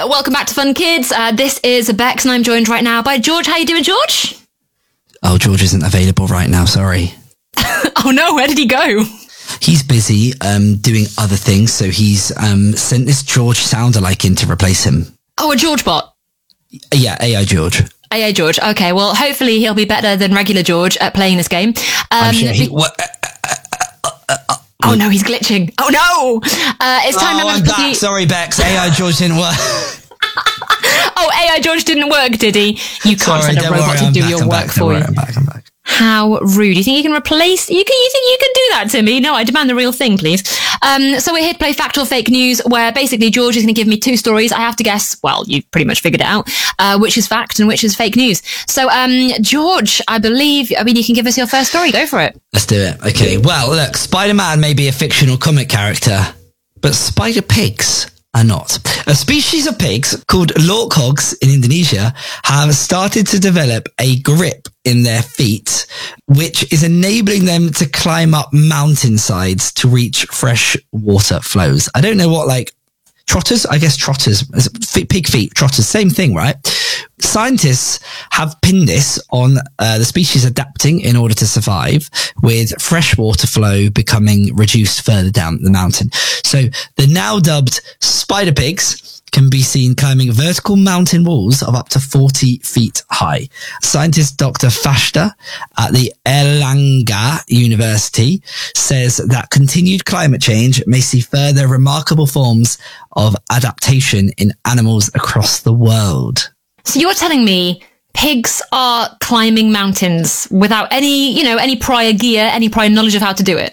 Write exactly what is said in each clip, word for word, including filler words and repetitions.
welcome back to Fun Kids. Uh, this is Bex and I'm joined right now by George. How you doing, George? Oh, George isn't available right now, sorry. Oh no, where did he go? He's busy um, doing other things, so he's um, sent this George sound-alike in to replace him. Oh, a George bot? Yeah, A I George. A I George. Okay, well, hopefully he'll be better than regular George at playing this game. Um, I'm sure he... be- What, uh, uh, uh, uh, uh, oh no, he's glitching. Oh no! Uh, it's time oh, now I'm to back. the- Sorry, Bex. A I George didn't work. Oh, A I George didn't work, did he? You can't Sorry, send a don't robot worry, to I'm do back, your I'm work back, for don't worry, you. I'm back, I'm back. How rude. You think you can replace... You can, you think you can do that to me? No, I demand the real thing, please. Um, so we're here to play Fact or Fake News, where basically George is going to give me two stories. I have to guess, well, you've pretty much figured it out, uh, which is fact and which is fake news. So, um, George, I believe, I mean, you can give us your first story. Go for it. Let's do it. Okay, well, look, Spider-Man may be a fictional comic character, but spider pigs are not. A species of pigs called lorkhogs in Indonesia have started to develop a grip in their feet, which is enabling them to climb up mountainsides to reach fresh water flows. I don't know what, like, trotters? I guess trotters. Pig feet, trotters, same thing, right? Scientists have pinned this on uh, the species adapting in order to survive, with freshwater flow becoming reduced further down the mountain. So the now dubbed spider pigs can be seen climbing vertical mountain walls of up to forty feet high. Scientist Doctor Fashta at the Erlangga University says that continued climate change may see further remarkable forms of adaptation in animals across the world. So you're telling me pigs are climbing mountains without any, you know, any prior gear, any prior knowledge of how to do it?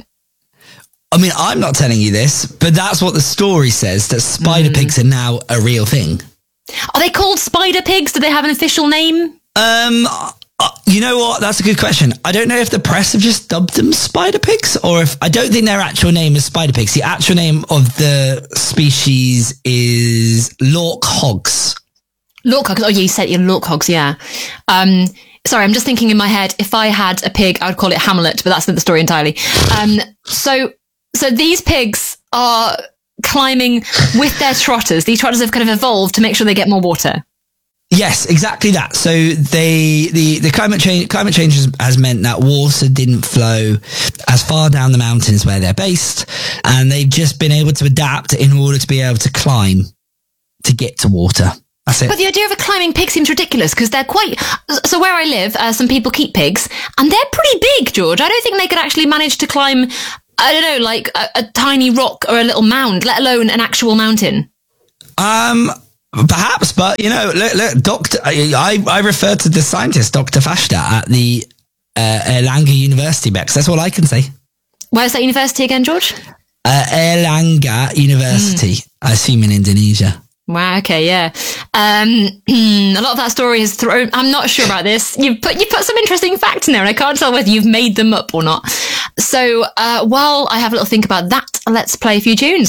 I mean, I'm not telling you this, but that's what the story says, that spider mm. pigs are now a real thing. Are they called spider pigs? Do they have an official name? Um, uh, you know what? That's a good question. I don't know if the press have just dubbed them spider pigs, or if, I don't think their actual name is spider pigs. The actual name of the species is lorkhogs. Lorkhogs. Oh, yeah, you said you're lorkhogs, yeah. Um, sorry, I'm just thinking in my head, if I had a pig, I would call it Hamlet, but that's not the story entirely. Um, so, so these pigs are climbing with their trotters. These trotters have kind of evolved to make sure they get more water. Yes, exactly that. So they, the, the climate change, climate change has, has meant that water didn't flow as far down the mountains where they're based, and they've just been able to adapt in order to be able to climb to get to water. That's it. But the idea of a climbing pig seems ridiculous because they're quite... So where I live, uh, some people keep pigs and they're pretty big, George. I don't think they could actually manage to climb, I don't know, like a, a tiny rock or a little mound, let alone an actual mountain. Um, perhaps, but, you know, look, look Doctor I, I refer to the scientist, Doctor Fashta, at the uh, Erlangga University, Bex. That's all I can say. Where's that university again, George? Uh, Erlangga University, mm. I assume in Indonesia. Wow. Okay. Yeah. Um, a lot of that story is thrown. I'm not sure about this. You've put you put some interesting facts in there, and I can't tell whether you've made them up or not. So uh, while I have a little think about that, let's play a few tunes.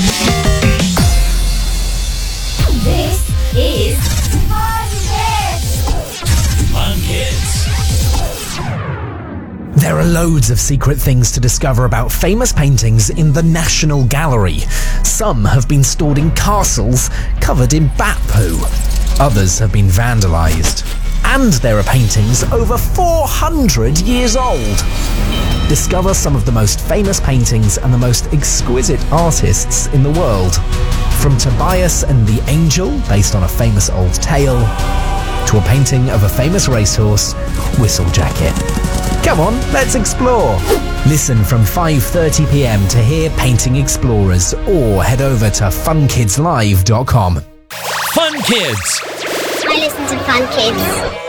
This is Fun Kids. Fun Kids. There are loads of secret things to discover about famous paintings in the National Gallery. Some have been stored in castles covered in bat poo. Others have been vandalised. And there are paintings over four hundred years old. Discover some of the most famous paintings and the most exquisite artists in the world. From Tobias and the Angel, based on a famous old tale, to a painting of a famous racehorse, Whistlejacket. Come on, let's explore. Listen from five thirty p.m. to hear Painting Explorers, or head over to fun kids live dot com. Fun Kids. I listen to Fun Kids.